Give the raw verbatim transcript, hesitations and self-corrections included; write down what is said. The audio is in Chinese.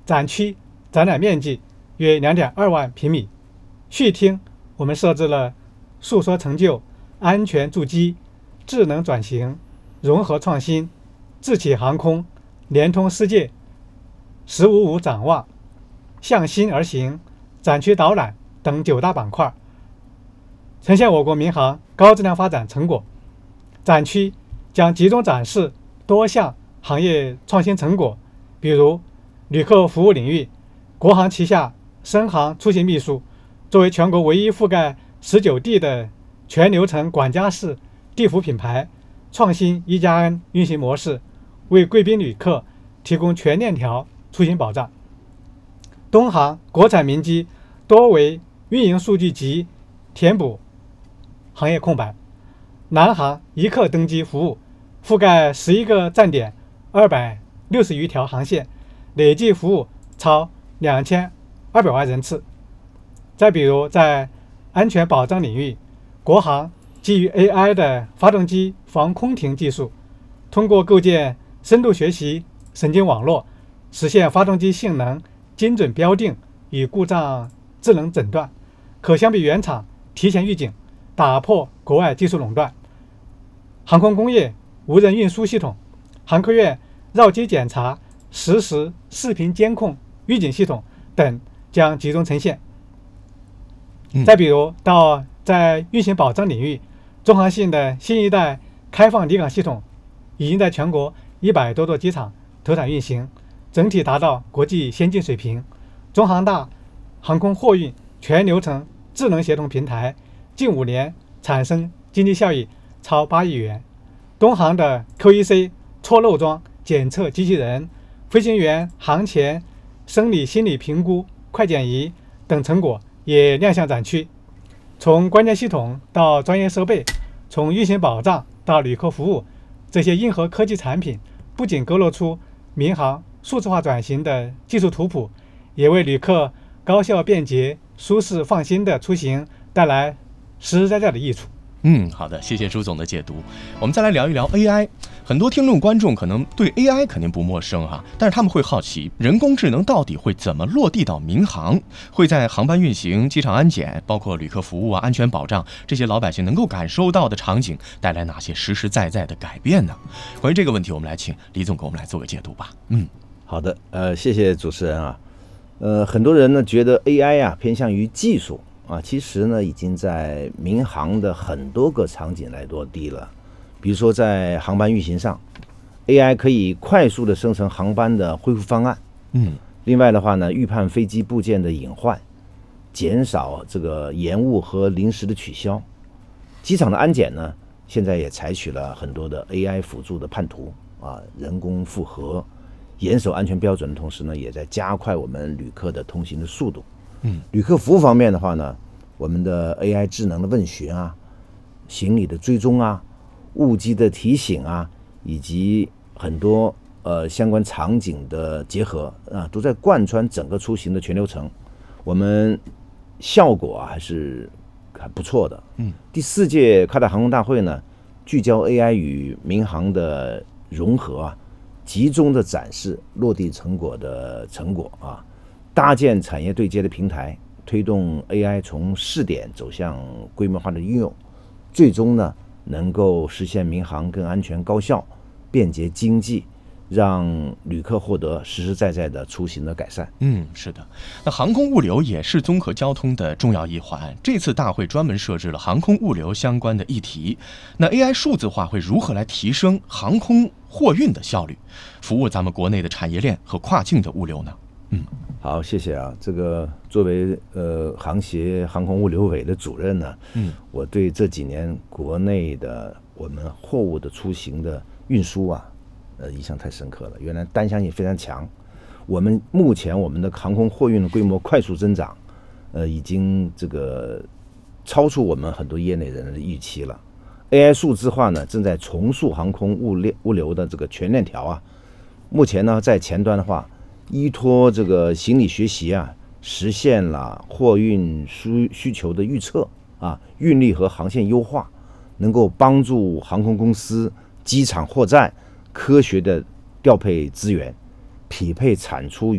展区展览面积约 两点二万平米。序厅我们设置了诉说成就、安全筑基、智能转型、融合创新、智启航空、联通世界、十五五展望、向新而行、展区导览等九大板块，呈现我国民航高质量发展成果。展区将集中展示多项行业创新成果，比如旅客服务领域，国航旗下深航出行秘书作为全国唯一覆盖十九地的全流程管家式地服品牌，创新一加 N 运行模式，为贵宾旅客提供全链条出行保障。东航国产民机多为运营数据集填补行业空白。南航一客登机服务覆盖十一个站点，二百六十余条航线，累计服务超两千二百万人次。再比如在安全保障领域，国航基于 A I 的发动机防空停技术，通过构建深度学习神经网络，实现发动机性能精准标定与故障智能诊断，可相比原厂提前预警，打破国外技术垄断。航空工业无人运输系统，航科院绕机检查、实时视频监控预警系统等将集中呈现。 嗯、 再比如到在运行保障领域，中航信的新一代开放离港系统已经在全国一百多座机场投产运行，整体达到国际先进水平。中航大航空货运全流程智能协同平台近五年产生经济效益超八亿元。东航的 Q E C 错漏装检测机器人、飞行员航前生理心理评估快检仪等成果也亮相展区。从关键系统到专业设备，从运行保障到旅客服务，这些硬核科技产品不仅勾勒出民航数字化转型的技术图谱，也为旅客高效便捷、舒适放心的出行带来实实在在的益处。 嗯，好的，谢谢朱总的解读。我们再来聊一聊 A I。很多听众观众可能对 A I 肯定不陌生哈，但是他们会好奇，人工智能到底会怎么落地到民航？会在航班运行、机场安检，包括旅客服务啊、安全保障这些老百姓能够感受到的场景，带来哪些实实在在的改变呢？关于这个问题，我们来请李总给我们来做个解读吧。嗯， 好的，呃，谢谢主持人啊。呃，很多人呢觉得 A I 啊偏向于技术。啊，其实呢，已经在民航的很多个场景来落地了。比如说在航班运行上 ，A I 可以快速的生成航班的恢复方案。 嗯， 另外的话呢，预判飞机部件的隐患，减少这个延误和临时的取消。机场的安检呢，现在也采取了很多的 A I 辅助的判图啊，人工复核，严守安全标准的同时呢，也在加快我们旅客的通行的速度。 嗯， 旅客服务方面的话呢，我们的 A I 智能的问询啊，行李的追踪啊，误机的提醒啊，以及很多呃相关场景的结合啊，都在贯穿整个出行的全流程。我们效果啊还是还不错的。 嗯， 第四届卡塔航空大会呢，聚焦 A I 与民航的融合啊，集中的展示落地成果的成果啊。搭建产业对接的平台，推动 A I 从试点走向规模化的应用，最终呢能够实现民航更安全、高效、便捷、经济，让旅客获得实实在在的出行的改善。 嗯，是的。那航空物流也是综合交通的重要一环。这次大会专门设置了航空物流相关的议题。那 A I 数字化会如何来提升航空货运的效率，服务咱们国内的产业链和跨境的物流呢？嗯， 好，谢谢啊。这个作为呃航协航空物流委的主任呢， 嗯， 我对这几年国内的我们货物的出行的运输啊，呃，印象太深刻了。原来单向性非常强，我们目前我们的航空货运的规模快速增长，呃，已经这个超出我们很多业内人的预期了。A I 数字化呢，正在重塑航空物流物流的这个全链条啊。目前呢，在前端的话，依托这个行李学习啊，实现了货运需需求的预测啊，运力和航线优化，能够帮助航空公司、机场、货站科学的调配资源，匹配产出与